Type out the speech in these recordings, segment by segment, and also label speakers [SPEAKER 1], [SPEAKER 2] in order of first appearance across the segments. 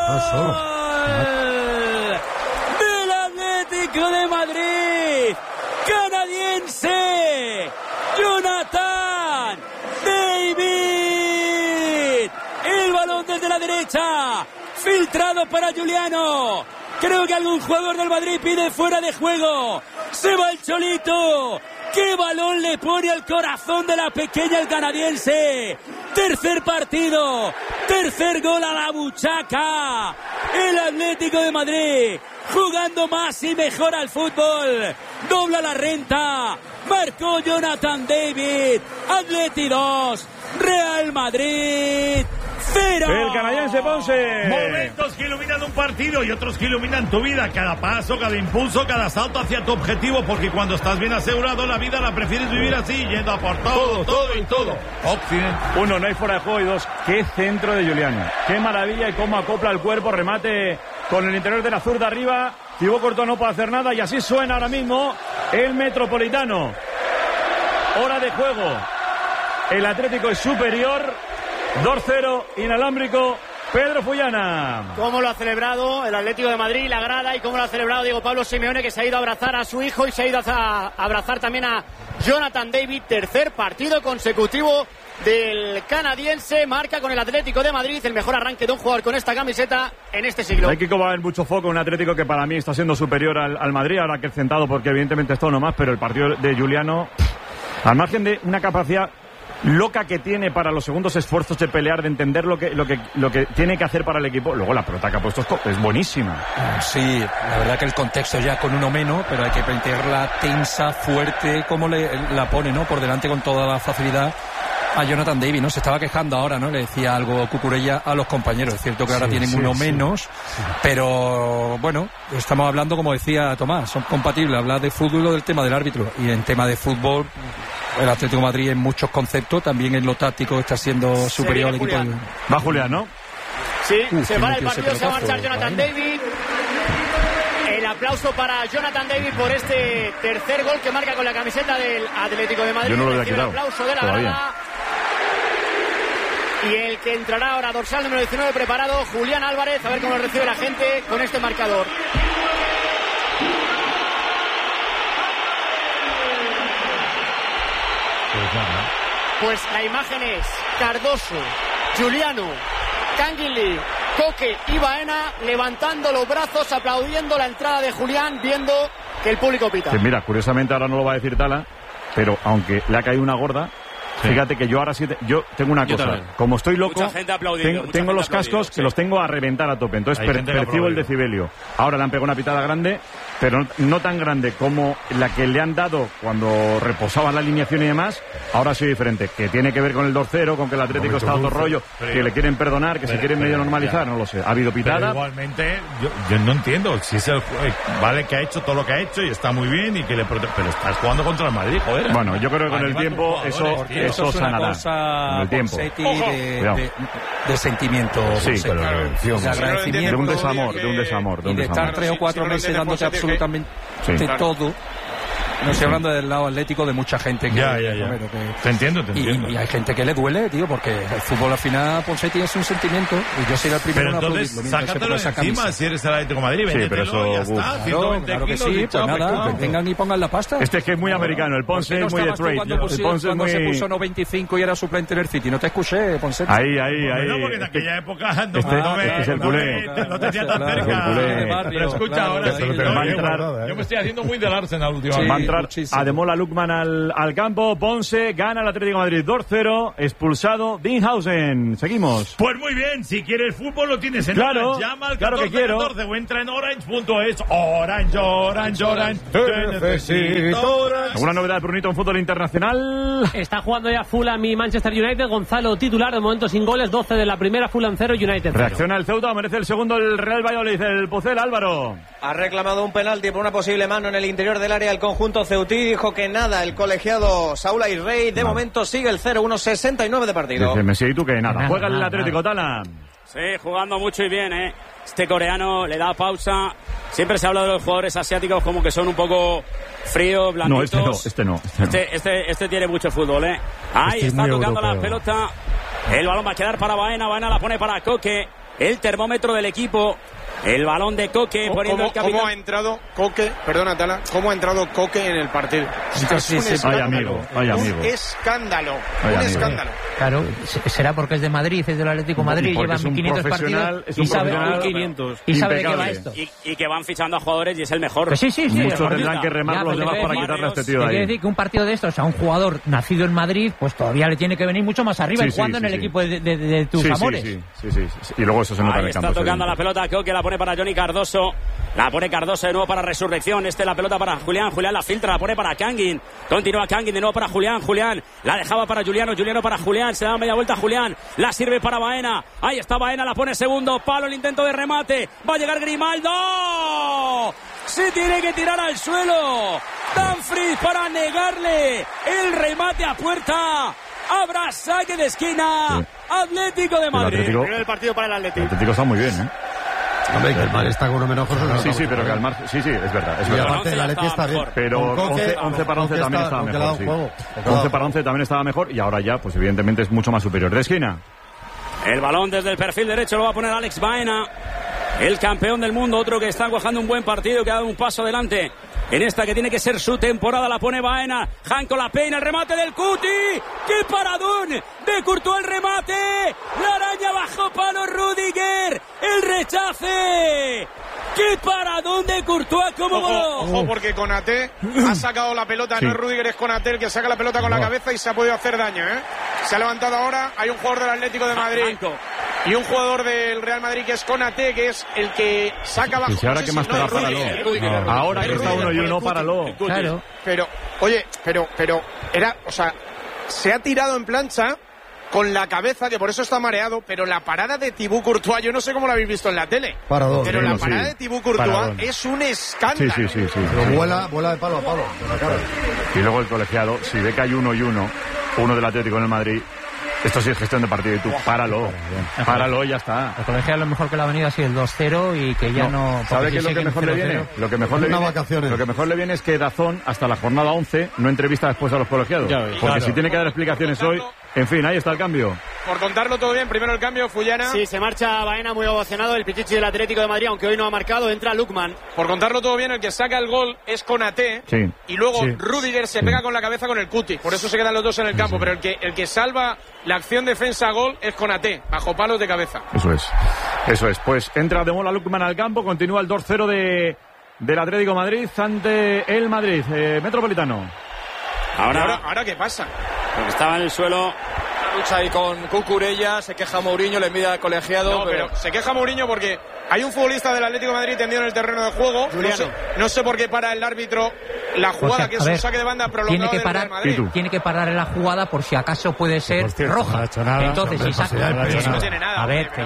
[SPEAKER 1] del Atlético de Madrid, canadiense, Jonathan David. El balón desde la derecha, filtrado para Juliano. Creo que algún jugador del Madrid pide fuera de juego. Se va el Cholito. ¡Qué balón le pone al corazón de la pequeña el canadiense! Tercer partido, tercer gol a la buchaca. El Atlético de Madrid jugando más y mejor al fútbol. Dobla la renta. Marcó Jonathan David. Atleti 2, Real Madrid 0.
[SPEAKER 2] El canadiense Ponce.
[SPEAKER 3] Momentos que iluminan un partido y otros que iluminan tu vida. Cada paso, cada impulso, cada salto hacia tu objetivo. Porque cuando estás bien asegurado, la vida la prefieres vivir así, yendo a por todo y todo. Occidente.
[SPEAKER 2] 1, no hay fuera de juego. Y 2, qué centro de Juliano. Qué maravilla y cómo acopla el cuerpo. Remate con el interior de la zurda arriba. Thibaut Courtois no puede hacer nada y así suena ahora mismo el Metropolitano. Hora de juego. El Atlético es superior. 2-0, inalámbrico, Pedro Fullana.
[SPEAKER 4] Cómo lo ha celebrado el Atlético de Madrid, la grada, y cómo lo ha celebrado Diego Pablo Simeone, que se ha ido a abrazar a su hijo y se ha ido a abrazar también a Jonathan David. Tercer partido consecutivo del canadiense, marca con el Atlético de Madrid el mejor arranque de un jugador con esta camiseta en este siglo.
[SPEAKER 2] Hay que haber mucho foco en un Atlético que para mí está siendo superior al Madrid, ahora que acrecentado porque evidentemente está uno más, pero el partido de Juliano, al margen de una capacidad loca que tiene para los segundos esfuerzos de pelear, de entender lo que tiene que hacer para el equipo. Luego la pelota que ha puesto es buenísima.
[SPEAKER 5] Sí, la verdad que el contexto ya con uno menos, pero hay que plantearla tensa, fuerte, como la pone, ¿no? Por delante con toda la facilidad a Jonathan David, ¿no? Se estaba quejando ahora, ¿no? Le decía algo Cucurella a los compañeros. Es cierto que ahora tienen uno menos, pero bueno, estamos hablando, como decía Tomás, son compatibles hablar de fútbol o del tema del árbitro. Y en tema de fútbol, el Atlético de Madrid en muchos conceptos, también en lo táctico está siendo superior al equipo.
[SPEAKER 2] Va Julián, ¿no?
[SPEAKER 4] Sí, se para el partido, se va a marchar Jonathan David. El aplauso para Jonathan David por este tercer gol que marca con la camiseta del Atlético de Madrid.
[SPEAKER 2] Yo no lo hubiera
[SPEAKER 4] quitado. El aplauso de la grada. Y el que entrará ahora, dorsal número 19, preparado, Julián Álvarez, a ver cómo lo recibe la gente con este marcador. Pues la imagen es Cardoso, Juliano, Canguilí, Coque y Baena levantando los brazos, aplaudiendo la entrada de Julián, viendo que el público pita.
[SPEAKER 2] Que mira, curiosamente ahora no lo va a decir Tala, pero aunque le ha caído una gorda, fíjate que yo ahora sí yo tengo una cosa, como estoy loco, tengo los cascos que los tengo a reventar a tope, entonces percibo el decibelio. Ahora le han pegado una pitada grande, pero no tan grande como la que le han dado cuando reposaba la alineación y demás. Ahora sí diferente, que tiene que ver con el 2-0, con que el Atlético está a otro rollo, que le quieren perdonar, que se quieren medio normalizar, no lo sé. Ha habido pitada.
[SPEAKER 3] Pero igualmente, yo no entiendo si es vale que ha hecho todo lo que ha hecho y está muy bien, y que pero estás jugando contra el Madrid, joder.
[SPEAKER 2] Bueno, yo creo que con el tiempo eso sanará. Con el tiempo.
[SPEAKER 5] De sentimiento.
[SPEAKER 2] Sí,
[SPEAKER 5] de agradecimiento.
[SPEAKER 2] De un desamor.
[SPEAKER 5] Y de estar 3 o 4 meses dándote absolutamente todo. No estoy hablando del lado atlético de mucha gente que...
[SPEAKER 3] Ya. Te entiendo.
[SPEAKER 5] Y hay gente que le duele, tío, porque el fútbol al final, Ponseti, es un sentimiento. Y yo soy el primero en aplaudirlo.
[SPEAKER 3] Pero entonces, sácatelo encima si eres el Atlético de Madrid.
[SPEAKER 2] Sí, pero eso...
[SPEAKER 3] Ya está,
[SPEAKER 5] claro que sí, pues nada, vengan y pongan la pasta.
[SPEAKER 2] Este es que es muy americano, el Ponce es muy de trade. El Ponce
[SPEAKER 5] cuando se puso 95 y era suplente en el City, no te escuché, Ponseti.
[SPEAKER 2] Ahí.
[SPEAKER 3] No, porque en aquella época
[SPEAKER 2] este es el culé.
[SPEAKER 3] No te hacía tan cerca. Pero escucha, ahora sí. Yo me estoy haciendo muy del Arsenal últimamente.
[SPEAKER 2] Va a entrar Ademola Lookman al campo. Ponce gana el Atlético de Madrid 2-0. Expulsado Dinhausen. Seguimos.
[SPEAKER 3] Pues muy bien, si quieres fútbol lo tienes en
[SPEAKER 2] Orange.
[SPEAKER 3] Llama al 14,
[SPEAKER 2] claro que quiero.
[SPEAKER 3] 14 o entra en orange.es. Orange.
[SPEAKER 2] ¿Alguna novedad, Brunito, en fútbol internacional?
[SPEAKER 6] Está jugando ya Fulham y Manchester United. Gonzalo titular, de momento sin goles. 12 de la primera, Fulham 0, United 0.
[SPEAKER 2] Reacciona el Ceuta, merece el segundo el Real Valladolid. El Pucel, Álvaro.
[SPEAKER 7] Ha reclamado un penalti por una posible mano en el interior del área del conjunto ceutí. Dijo que nada, el colegiado Saúl Ayrey. De momento sigue el 0-1, 69 de partido.
[SPEAKER 2] Dice Messi, ¿y tú que nada? Juega el Atlético, Tala.
[SPEAKER 1] Sí, jugando mucho y bien, ¿eh? Este coreano le da pausa. Siempre se habla de los jugadores asiáticos como que son un poco fríos, blanditos.
[SPEAKER 2] No, este no.
[SPEAKER 1] Este tiene mucho fútbol, ¿eh? Ahí está tocando la pelota. El balón va a quedar para Baena. Baena la pone para Coque. el termómetro del equipo. El balón de Coque poniendo el capitán.
[SPEAKER 8] ¿Cómo ha entrado Coque? Perdona, Tala. ¿Cómo ha entrado Coque en el partido?
[SPEAKER 2] Vaya amigo.
[SPEAKER 8] Un escándalo.
[SPEAKER 9] Claro, será porque es de Madrid, es del Atlético de Madrid, lleva 1.500 partidos
[SPEAKER 2] y sabe
[SPEAKER 9] 500. Y sabe de qué va esto.
[SPEAKER 1] Y que van fichando a jugadores y es el mejor.
[SPEAKER 9] Pues sí.
[SPEAKER 2] Muchos tendrán que remar los demás para quitarle a este tío de ahí.
[SPEAKER 9] Quiere decir que un partido de estos a un jugador nacido en Madrid, pues todavía le tiene que venir mucho más arriba y jugando en el equipo de tus amores.
[SPEAKER 2] Sí. Y luego eso se nota en el campo.
[SPEAKER 1] Está tocando la pelota Coque, la pone para Johnny Cardoso. La pone Cardoso de nuevo para Resurrección. La pelota para Julián. Julián la filtra, la pone para Kangin. Continúa Kangin de nuevo para Julián. Julián la dejaba para Juliano. Juliano para Julián. Se da media vuelta a Julián. La sirve para Baena. Ahí está Baena, la pone segundo palo. El intento de remate. Va a llegar Grimaldo. Se tiene que tirar al suelo. Dumfries para negarle el remate a puerta. Habrá saque de esquina. Sí. Atlético de Madrid.
[SPEAKER 4] El partido para el Atlético.
[SPEAKER 2] El Atlético está muy bien, ¿eh?
[SPEAKER 10] Hombre, que el Mar está con uno menos cosas.
[SPEAKER 2] Sí, pero que el Mar... Sí, es verdad.
[SPEAKER 10] Y aparte el Atleti está bien.
[SPEAKER 2] Pero 11 para 11 también estaba mejor. 11 para 11 también estaba mejor y ahora ya, pues evidentemente es mucho más superior. De esquina.
[SPEAKER 1] El balón desde el perfil derecho lo va a poner Alex Baena. El campeón del mundo, otro que está cuajando un buen partido, que ha dado un paso adelante. En esta que tiene que ser su temporada, la pone Baena. Janko la peina, el remate del Cuti. ¡Qué paradón! De Courtois el remate. La araña bajo palo Rudiger. El rechace. ¡Qué paradón de Courtois! ¿Cómo
[SPEAKER 8] ojo, porque Konaté ha sacado la pelota. No es Rudiger, es Konaté el que saca la pelota con la cabeza y se ha podido hacer daño, ¿eh? Se ha levantado ahora. Hay un jugador del Atlético de Madrid y un jugador del Real Madrid que es Konaté, que es el que saca abajo.
[SPEAKER 2] ¿Y ahora qué más te da? Páralo. Ahora que está 1-1, páralo.
[SPEAKER 9] Claro.
[SPEAKER 8] Pero, oye, pero era, o sea, se ha tirado en plancha con la cabeza, que por eso está mareado, pero la parada de Thibaut Courtois, yo no sé cómo la habéis visto en la tele, pero la parada de Thibaut Courtois es un escándalo.
[SPEAKER 2] Sí.
[SPEAKER 10] Pero vuela de palo a palo.
[SPEAKER 2] Y luego el colegiado, si ve que hay 1-1, uno del Atlético en el Madrid, esto sí es gestión de partido y tú páralo y ya está.
[SPEAKER 9] El colegiado lo mejor que le ha venido así el 2-0 y que ya no...
[SPEAKER 2] ¿Sabe qué es lo que mejor le viene? Lo que mejor le viene es que Dazón hasta la jornada 11 no entrevista después a los colegiados. Porque si tiene que dar explicaciones hoy... En fin, ahí está el cambio.
[SPEAKER 8] Por contarlo todo bien, primero el cambio, Fullana.
[SPEAKER 4] Sí, se marcha Baena muy ovacionado, el Pichichi del Atlético de Madrid, aunque hoy no ha marcado, entra Lukman.
[SPEAKER 8] Por contarlo todo bien, el que saca el gol es Konaté.
[SPEAKER 2] Sí.
[SPEAKER 8] Y luego Rudiger se pega con la cabeza con el Cuti. Por eso se quedan los dos en el campo. Pero el que salva la acción defensa-gol es Konaté, bajo palos de cabeza.
[SPEAKER 2] Eso es. Pues entra de Mola Lukman al campo, continúa el 2-0 del Atlético de Madrid ante el Madrid. Metropolitano.
[SPEAKER 8] Ahora ¿qué pasa?
[SPEAKER 1] Porque estaba en el suelo.
[SPEAKER 7] Lucha ahí con Cucurella, se queja Mourinho, le envía al colegiado.
[SPEAKER 8] No, pero se queja Mourinho porque hay un futbolista del Atlético de Madrid tendido en el terreno de juego. No sé por qué para el árbitro la jugada, que es un saque de banda prolongado del Real Madrid.
[SPEAKER 9] Tiene que parar en la jugada por si acaso puede ser roja. Entonces, si saca...
[SPEAKER 8] No tiene nada.
[SPEAKER 9] A ver,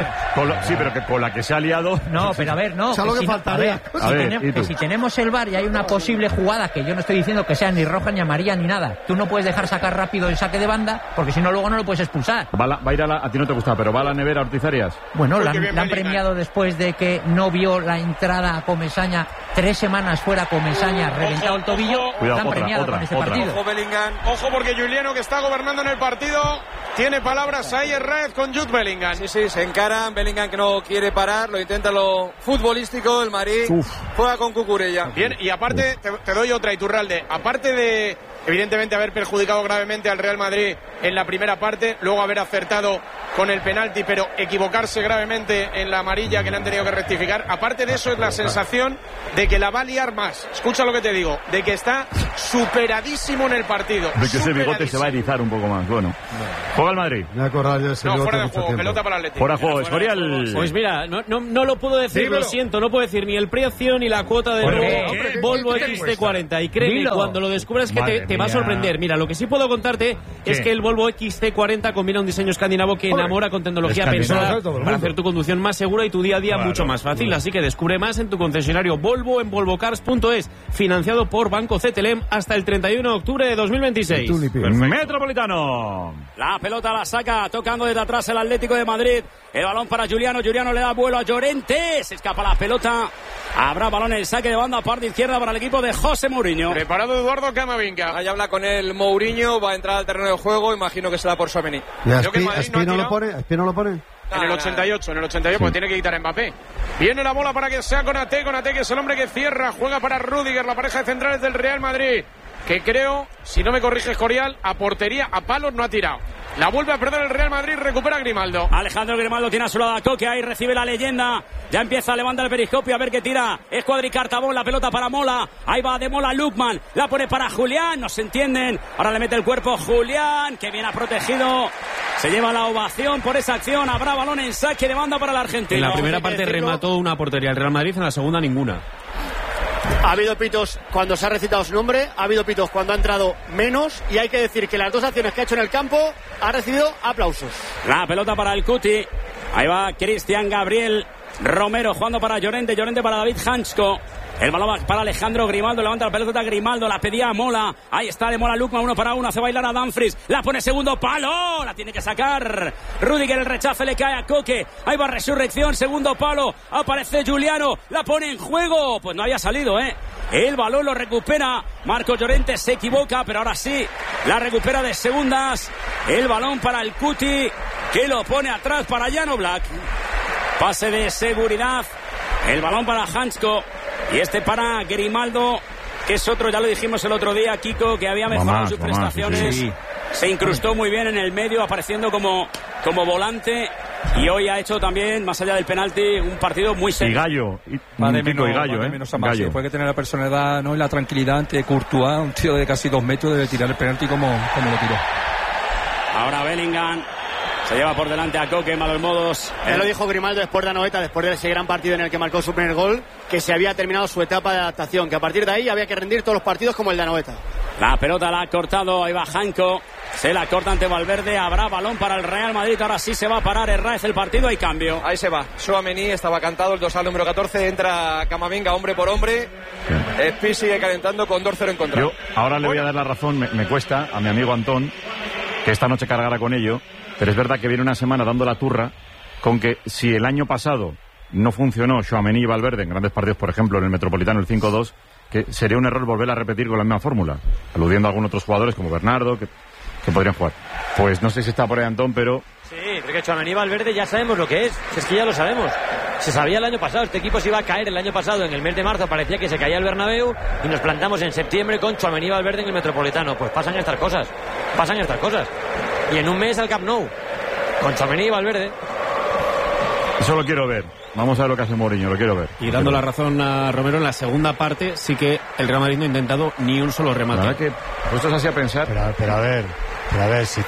[SPEAKER 2] sí, pero que con la que se ha liado...
[SPEAKER 9] No, pero a ver, no.
[SPEAKER 10] ¿Sabes lo que faltaría?
[SPEAKER 9] Si tenemos el VAR y hay una posible jugada, que yo no estoy diciendo que sea ni roja ni amarilla ni nada, tú no puedes dejar sacar rápido el saque de banda, porque si no luego no lo puedes expulsar.
[SPEAKER 2] Va a ir a ti no te gusta, pero va a la nevera Ortiz Arias.
[SPEAKER 9] Bueno, la han premiado después de que no vio la entrada a Comesaña, 3 semanas fuera Comesaña, reventado el tobillo.
[SPEAKER 2] Cuidado,
[SPEAKER 9] han premiado con ese partido.
[SPEAKER 8] Ojo Bellingham, ojo porque Juliano, que está gobernando en el partido, tiene palabras ahí en red con Jude Bellingham.
[SPEAKER 7] Sí, se encaran, Bellingham que no quiere parar, lo intenta lo futbolístico, el Madrid juega con Cucurella.
[SPEAKER 8] Bien, y aparte te doy otra, Iturralde, aparte de evidentemente haber perjudicado gravemente al Real Madrid en la primera parte, luego haber acertado con el penalti, pero equivocarse gravemente en la amarilla que le han tenido que rectificar. Aparte de eso, es la sensación de que la va a liar más. Escucha lo que te digo, de que está superadísimo en el partido.
[SPEAKER 2] De que ese bigote se va a erizar un poco más. Bueno, juega el Madrid.
[SPEAKER 8] Fuera de juego, pelota para el Atlético.
[SPEAKER 2] Fuera de juego, Escorial.
[SPEAKER 6] Pues mira, no lo puedo decir, lo siento, no puedo decir ni el precio ni la cuota del Volvo XC40. Y créeme, cuando lo descubras que te va a sorprender. Mira, lo que sí puedo contarte es que el Volvo XC40 combina un diseño escandinavo que enamora con tecnología pensada para hacer tu conducción más segura y tu día a día mucho más fácil. Así que descubre más en tu concesionario Volvo en volvocars.es, financiado por Banco CTLM hasta el 31 de octubre de 2026.
[SPEAKER 2] Metropolitano.
[SPEAKER 1] La pelota la saca tocando desde atrás el Atlético de Madrid. El balón para Juliano. Juliano le da vuelo a Llorente. Se escapa la pelota. Habrá balón en el saque de banda, parte izquierda para el equipo de José Mourinho.
[SPEAKER 8] Preparado Eduardo Camavinga.
[SPEAKER 7] Ahí habla con él Mourinho, va a entrar al terreno de juego, imagino que será por Tchouaméni.
[SPEAKER 10] ¿Y Aspi no lo pone?
[SPEAKER 8] En el 88, porque tiene que quitar a Mbappé. Viene la bola para que sea Konaté que es el hombre que cierra, juega para Rüdiger, la pareja de centrales del Real Madrid, que creo, si no me corrige Escorial, a portería, a palos no ha tirado. La vuelve a perder el Real Madrid, recupera Grimaldo.
[SPEAKER 1] Alejandro Grimaldo tiene a su lado a Koke, ahí recibe la leyenda. Ya empieza a levantar el periscopio, a ver qué tira. Es Cuadricartabón, la pelota para Mola. Ahí va de Mola Lukman, la pone para Julián, no se entienden. Ahora le mete el cuerpo Julián, que bien ha protegido. Se lleva la ovación por esa acción. Habrá balón en saque de banda para el argentino.
[SPEAKER 6] En la primera parte remató una portería el Real Madrid, en la segunda ninguna.
[SPEAKER 4] Ha habido pitos cuando se ha recitado su nombre, ha habido pitos cuando ha entrado menos, y hay que decir que las dos acciones que ha hecho en el campo ha recibido aplausos.
[SPEAKER 1] La pelota para el Cuti. Ahí va Cristian Gabriel Romero jugando para Llorente para David Hansko. El balón va para Alejandro Grimaldo, levanta la pelota Grimaldo, la pedía a Mola. Ahí está de Mola Lukman, 1 para 1, hace bailar a Dumfries. La pone segundo palo, la tiene que sacar. Rüdiger, el rechace le cae a Koke. Ahí va Resurrección, segundo palo. Aparece Giuliano, la pone en juego. Pues no había salido, El balón lo recupera Marco Llorente, se equivoca, pero ahora sí, la recupera de segundas. El balón para el Cuti, que lo pone atrás para Jan Oblak. Pase de seguridad. El balón para Hansko. Y este para Grimaldo, que es otro, ya lo dijimos el otro día, Kiko, que había mejorado sus prestaciones. Sí. Se incrustó muy bien en el medio, apareciendo como volante. Y hoy ha hecho también, más allá del penalti, un partido muy serio.
[SPEAKER 2] Y Gallo.
[SPEAKER 5] Gallo. Puede tener la personalidad, ¿no? Y la tranquilidad ante Courtois, un tío de casi 2 metros, debe tirar el penalti como lo tiró.
[SPEAKER 1] Ahora Bellingham. Se lleva por delante a Koke, malos modos.
[SPEAKER 4] Él lo dijo Grimaldo después de Anoeta, después de ese gran partido en el que marcó su primer gol, que se había terminado su etapa de adaptación, que a partir de ahí había que rendir todos los partidos como el de Anoeta.
[SPEAKER 1] La pelota la ha cortado, ahí va Hanko. Se la corta ante Valverde, habrá balón para el Real Madrid, ahora sí se va a parar Herráez el partido y cambio.
[SPEAKER 7] Ahí se va, Tchouaméni estaba cantado, el dorsal número 14, entra Camavinga hombre por hombre. Spi sigue calentando con 2-0 en contra.
[SPEAKER 2] Yo ahora le voy a dar la razón, me cuesta a mi amigo Antón, que esta noche cargará con ello. Pero es verdad que viene una semana dando la turra con que si el año pasado no funcionó Tchouaméni y Valverde en grandes partidos, por ejemplo en el Metropolitano el 5-2, que sería un error volver a repetir con la misma fórmula, aludiendo a algunos otros jugadores como Bernardo que podrían jugar. Pues no sé si está por ahí Antón, pero...
[SPEAKER 11] Sí, porque Tchouaméni y Valverde ya sabemos lo que es que ya lo sabemos. Se sabía el año pasado, este equipo se iba a caer el año pasado, en el mes de marzo parecía que se caía el Bernabéu y nos plantamos en septiembre con Tchouaméni y Valverde en el Metropolitano. Pues pasan estas cosas. Y en un mes al Camp Nou, con Tchouaméni y Valverde.
[SPEAKER 2] Eso lo quiero ver. Vamos a ver lo que hace Mourinho, lo quiero ver.
[SPEAKER 6] Y dando la razón a Romero, en la segunda parte sí que el Real Madrid no ha intentado ni un solo remate.
[SPEAKER 2] La verdad que puestos así a pensar.
[SPEAKER 10] Pero a ver, si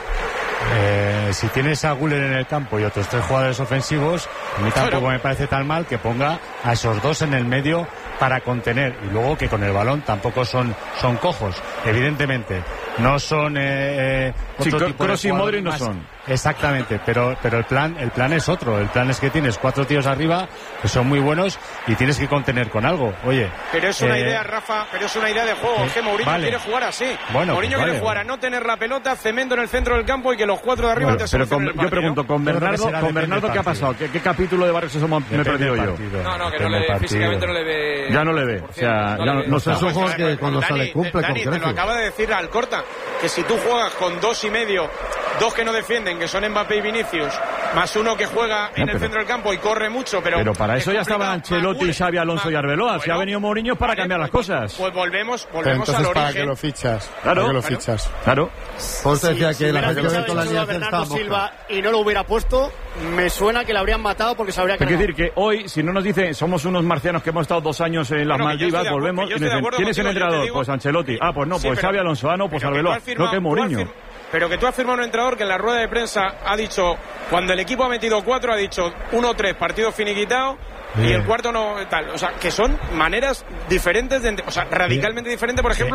[SPEAKER 10] tienes a Güler en el campo y otros 3 jugadores ofensivos, a mí tampoco me parece tan mal que ponga a esos 2 en el medio para contener, y luego que con el balón tampoco son cojos, evidentemente no son otro tipo
[SPEAKER 2] Kroos
[SPEAKER 10] de
[SPEAKER 2] y Modric no
[SPEAKER 10] más.
[SPEAKER 2] son.
[SPEAKER 10] Exactamente, pero el plan es otro. El plan es que tienes 4 tíos arriba que son muy buenos y tienes que contener con algo. Oye,
[SPEAKER 8] pero es una idea, Rafa, pero es una idea de juego. Es que Mourinho quiere jugar así.
[SPEAKER 10] Bueno,
[SPEAKER 8] Mourinho quiere jugar a no tener la pelota, cemento en el centro del campo y que los 4 de arriba te solucionen el partido.
[SPEAKER 2] Yo pregunto, con Bernardo ¿qué ha pasado? ¿Qué capítulo de Barrios eso me he perdido yo?
[SPEAKER 8] No, que no le, físicamente no le ve.
[SPEAKER 2] Ya no le ve. O sea,
[SPEAKER 10] no son ojos que cuando sale cumple.
[SPEAKER 8] Dani, te lo acaba de decir Alcorta, que si tú juegas con 2,5, 2 que no defienden, que son Mbappé y Vinicius, más uno que juega en el centro del campo y corre mucho, pero
[SPEAKER 2] para eso ya estaban Ancelotti, Xabi Alonso y Arbeloa. Si ha venido Mourinho para cambiar las cosas.
[SPEAKER 8] Pues volvemos
[SPEAKER 10] al origen. ¿Para qué lo fichas? Claro. Pues te decía que la gente
[SPEAKER 4] de la línea Bernardo Silva y no lo hubiera puesto, me suena que lo habrían matado porque se habría quedado.
[SPEAKER 2] Es decir, que hoy, si no nos dicen somos unos marcianos que hemos estado 2 años en las Maldivas, volvemos y nos dicen, ¿quién es el entrenador? Pues Ancelotti. Pues no, pues Xabi Alonso. No, pues Arbeloa. No, que Mourinho.
[SPEAKER 8] Pero que tú has firmado un entrenador que en la rueda de prensa ha dicho, cuando el equipo ha metido 4, ha dicho 1-3, partido finiquitado, y el cuarto no tal. O sea, que son maneras diferentes, radicalmente diferentes, por ejemplo,